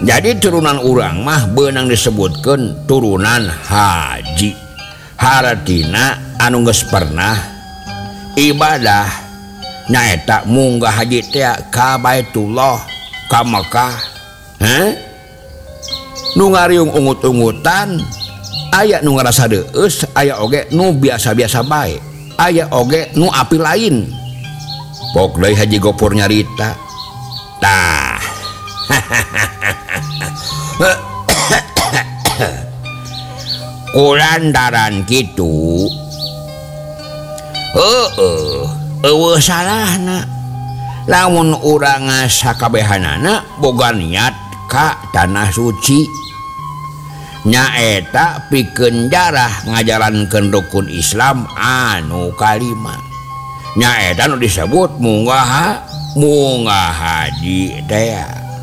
Jadi turunan urang mah beunang disebutkeun turunan haji. Haratina anu geus pernah ibadah nyaeta munggah haji teh ka Baitullah ka Mekah. Nu ngariung ungut-ungutan aya nu ngarasa deus, aya oge nu biasa-biasa bae, aya oge nu api lain. Pok deui Haji Gopur nyarita. Tah. Kulantaran kitu eueuh salahna lamun urang sakabehanana boga niat ka tanah suci nyaeta pikeun jarah ngajalankeun rukun Islam anu kalima nyaeta nu disebut munggah haji teh.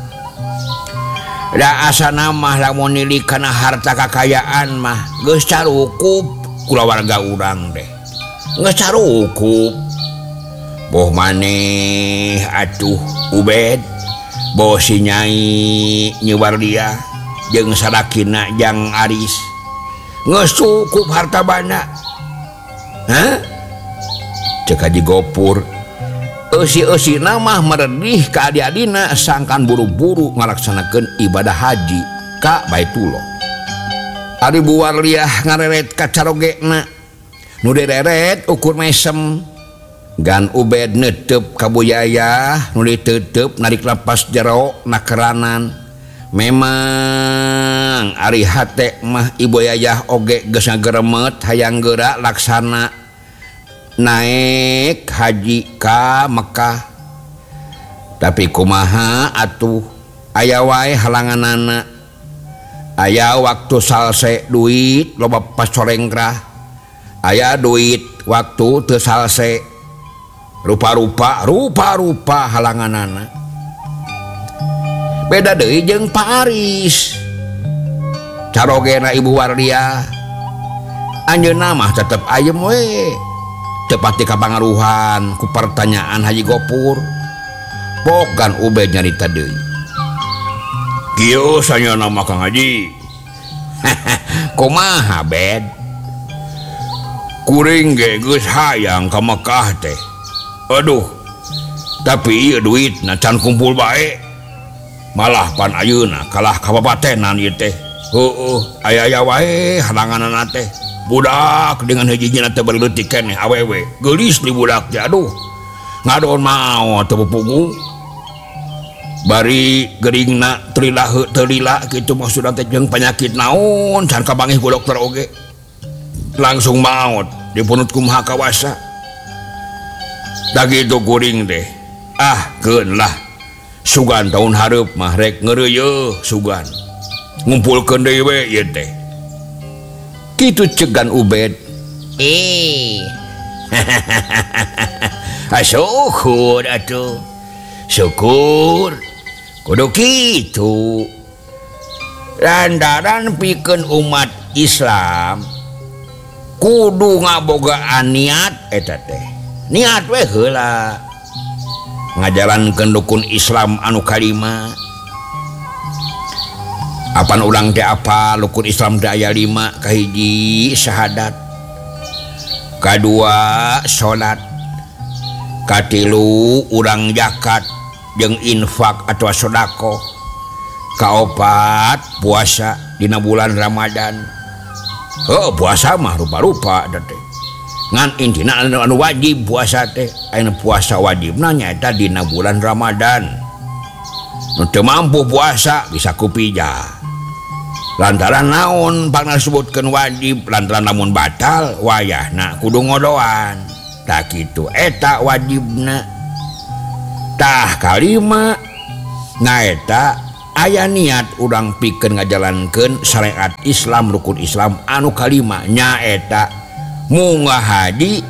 Da asana mah lamun nilih kana harta kakayaan mah geus carukup kulawarga urang teh. Geus carukup. Boh maneh atuh Ubed, boh si Nyai Nyiwardia jeung sadakina Jang Aris. Geus cukup harta bana. Cek Haji Gopur. Eusi-eusina mah meredih ka adi-adina sangkan buru-buru ngalaksanakeun ibadah haji ka Baitullah. Ari Buwarliah ngareret ka carogena nu dereret ukur mesem. Gan Ubed neuteup ka Buyayah nu diteuteup narik lapas jero nakeranan. Memang ari hate mah Ibu Yayah oge geus ngageremet hayang geura laksana naik haji ka Mekah. Tapi kumaha atuh aya wae halanganana. Aya waktu salse duit loba pacorengkrah, aya duit waktu teu salse rupa-rupa halanganana. Beda deui jeung Pak Aris carogena Ibu Wardia. Anjeunna mah tetep ayem we tepati kapangaruhan ku pertanyaan Haji Gopur. Pokan Ubed nyarita deui. Kieu sanyana mah Kang Haji. Kumaha Bed? Kuring ge geus hayang ka Mekah teh. Aduh. Tapi ieu duitna can kumpul bae. Malah pan ayeuna kalah kapapatenan ieu teh. Heueuh, aya-aya wae halanganana teh. Budak dengan hijina teh berleutik keneh awewe geulis di budak teh. Aduh ngadon mau teu pupungu bari geuringna teu lila kitu maksudna teh jeung panyakit naon can kabangih ku dokter oge langsung maot dipunut kumaha kawasa. Da kitu kuring teh keun lah sugan tahun hareup mah rek ngeureuyeuh sugan ngumpulkeun deui we ieu teh. Kitu cegan Ubed. Syukur atuh. Syukur. Kudu kitu. Lantaran pikeun umat Islam kudu ngabogaan niat eta teh. Niat we heula. Ngajalankeun rukun Islam anu kalima. Apan ulang teh apa rukun Islam teh aya 5. Kahiji syahadat, kadua salat, katilu urang zakat jeung infak atau sedekah, kaopat puasa dina bulan Ramadan. Puasa mah rupa-rupa teh. Ngan intina anu wajib puasa teh, aya puasa wajibna nyaeta dina bulan Ramadan. Nu teu mampu puasa bisa kupijah. Lantaran naon pangna disebutkeun wajib lantaran lamun batal wayahna kudu ngodoan. Tah kitu eta wajibna. Tah kalima ngaeta aya niat urang pikeun ngajalankeun syariat Islam rukun Islam anu kalima nyaeta munggah haji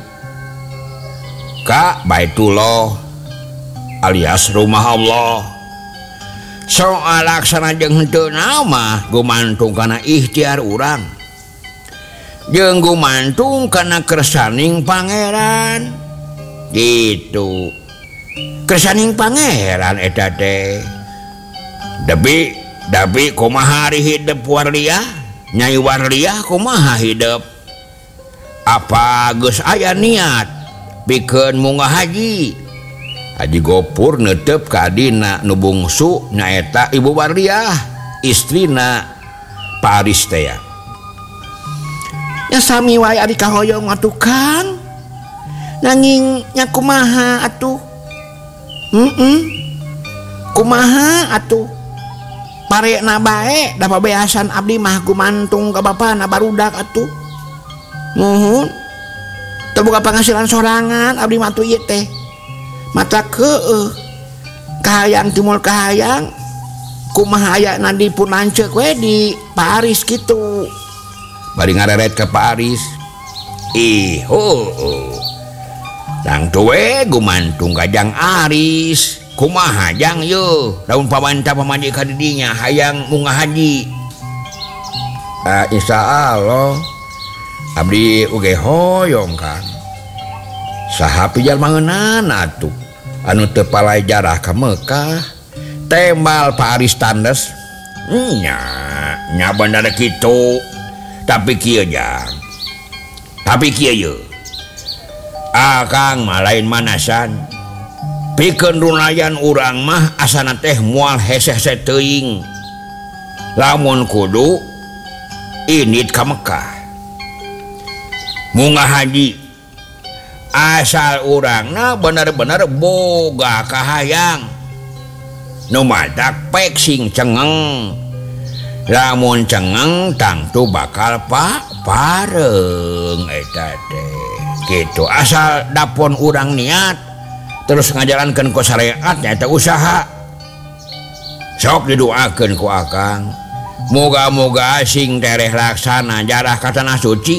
ka Baitullah alias rumah Allah. Soal laksana jeung henteu nama gumantung kana ikhtiar urang jeung gumantung kana kersaning pangeran gitu. Kersaning pangeran eta teh tapi tapi kumaha hari hidup Warliah Nyai Warliah kumaha hidup apa geus aya niat pikeun munggah haji Haji Gopur netep ka adina nu bungsu nyaeta Ibu Warliah istrina Pak Aris teh ya sami wae ari kahoyong atuh Kang nanging nya kumaha atuh kumaha atuh parekna bae da pabeasan abdi mah gumantung ka bapana barudak atuh muhun terbuka penghasilan sorangan abdi matu ieu teh mata kahayang timul kahayang kumaha aya nadi pun lanceuk we di Pak Aris kitu bari ngareret ke Pak Aris Dang tuwe gumantung kajang Aris kumaha jang yo daun pamanta pamandi ka didinya hayang munggah haji insyaallah abdi oge hoyong Kang saha pijal mangeunana atuh anu teu palai jarah ka Mekah tembal Pak Aris tandes nya bener kitu tapi kieu jang tapi kieu ye Akang mah lain manasan pikeun runayan urang mah asana teh moal hese-hese teuing lamun kudu init ka Mekah munggah haji asal urangna bener-bener boga kahayang nu madak pek sing cengeng lamun cengeng tangtu bakal pareng eta teh kitu asal dapon urang niat terus ngajalankeun ku syariat nyaeta usaha sok didoakeun ku Akang moga-moga sing tereh laksana jarah ka tanah suci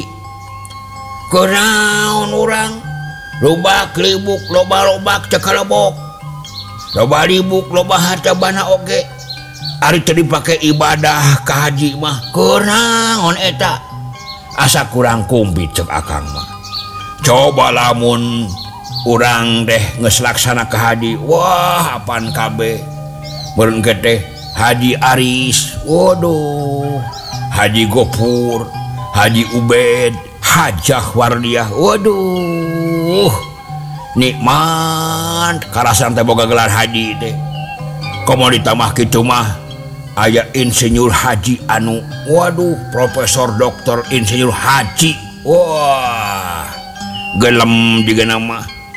kunaon urang lobak libuk loba-lobak cekalebok loba libuk loba hartabana oge ari teu dipake ibadah ka haji mah kunaon eta asa kurang kumpit cek Akang mah coba lamun urang deh geus laksana ka haji wah apaan kabeh meureun teh Haji Aris waduh Haji Gopur Haji Ubed Hajah Warliah waduh nikmat karasan teh boga gelar haji teh komo ditambah kitu mah aya insinyur haji anu waduh profesor doktor insinyur haji wah gelem juga nama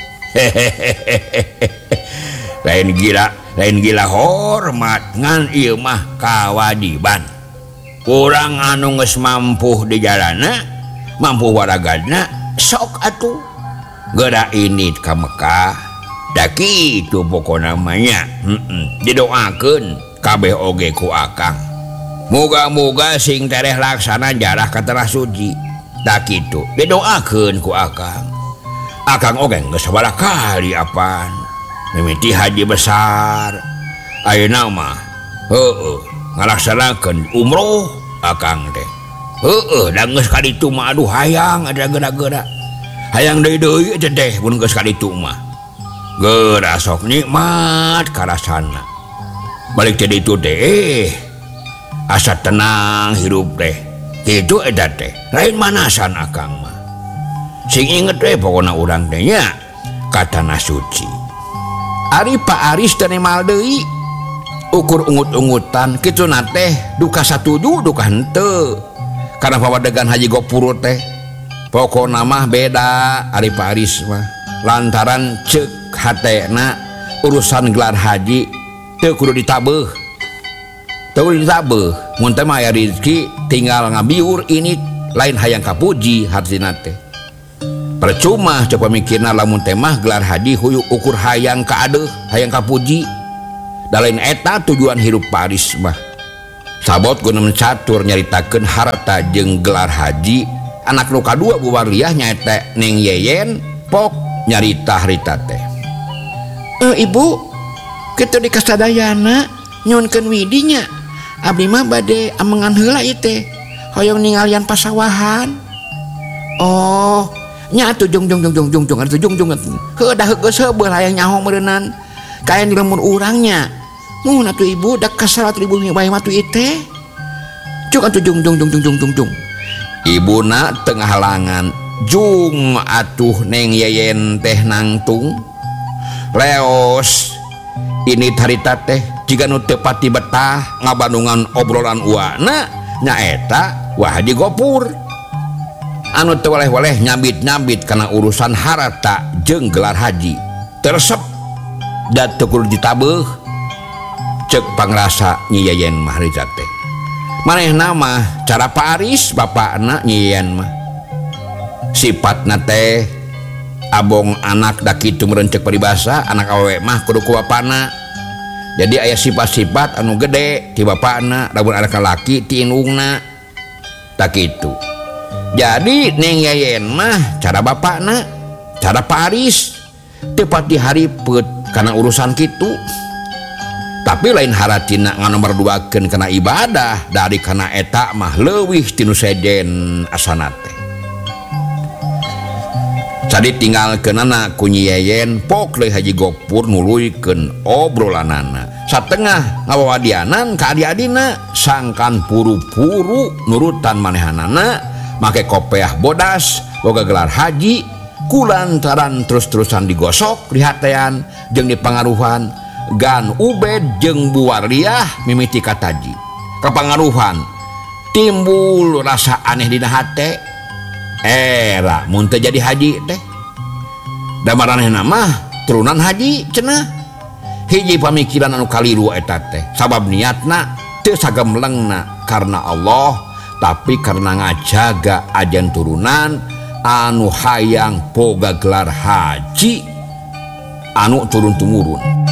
lain gila hormat ngan ieu mah kawajiban urang anu geus mampu di jalana mampu waragana sok atuh geura init ka Mekah da kitu pokona namanya didoakeun kabeh oge ku Akang moga-moga sing tereh laksana jarah ka tanah suci da kitu didoakeun ku Akang oge geus sabaraha kali apaan mimiti haji besar ayeuna mah ngalaksanakeun umroh Akang teh da geus ka ditu mah aduh hayang ada geura-geura hayang deui-deui aja teh mun geus ka ditu mah geura sok nikmat karasana balik teh ditu teh asa tenang hirup teh kitu eta teh lain manasan Akang mah sing inget we pokona urang teh nya ka tanah suci ari Pak Aris teh nemal deui ukur ungut-ungutan kituna teh duka satuju duka henteu karena pawadegan Haji Gopur teh pokona mah beda ari Pak Aris mah lantaran ceuk hatena urusan gelar haji teu kudu ditabeuh mun teh mah aya rezeki tinggal ngabiur ini lain hayang kapuji hartina teh percuma coba mikirna lamun teh mah gelar haji huyu ukur hayang kaadeuh hayang kapuji da lain eta tujuan hirup Pak Aris mah sabot guna mencatur nyaritakeun harta jeung gelar haji anak nu kadua Bu Warliah nyaeta Neng Yeyen pok nyarita harita teh Ibu kitu di kasadayana nyunkeun widinya abdi mah bade amengan heula ieu teh hoyong ningalian pasawahan oh nya atuh jung atuh jung heuh da geus heubeul hayang nyaho meureunnan kaen di lemur urangnya mun atuh ibu dak kasalat ibu bae mah tuh teh cuk atuh jung ibuna tengah halangan jung atuh neng Yeyen teh nangtung leos ini tarita teh jika nu teu pati betah ngabandungan obrolan uana nyaeta Wah Haji Gopur anu teu waleh-waleh nyambit-nyambit kana urusan harata jeung gelar haji tersep da teu kudu ditabeuh ceuk pangrasa Nyi Yeyen mah Riza teh manehna mah cara Pak Aris bapakna Nyi Yeyen mah sifatna teh abong anak da kitu merencek paribasa anak awewe mah kudu ku bapana jadi aya sifat-sifat anu gede ti bapakna lamun anak laki ti indungna tak kitu jadi Neng Yeyen mah cara bapakna cara Pak Aris teu pati haripeut kana urusan kitu tapi lain haratina nganomorduakeun kana ibadah dari kana eta mah leuwih tinu sejen asana teh Sadi tinggalkeunana ku Nyi Yeyen pok leuwih Haji Gopur nuluykeun obrolanana satengah ngawadianan ka adi-adina sangkan puru-puru nurutan manehanana make kopeah bodas boga gelar haji kulantaran terus-terusan digosok dihatean jeung dipangaruhan Gan Ubed jeung Bu Warliah mimiti kataji kapangaruhan timbul rasa aneh dina hate era mun teu jadi haji teh da maranehna mah turunan haji cenah hiji pamikiran anu kaliru eta teh sabab niatna teu sagemlengna karena Allah tapi karena ngajaga ajan turunan anu hayang boga gelar haji anu turun-tumurun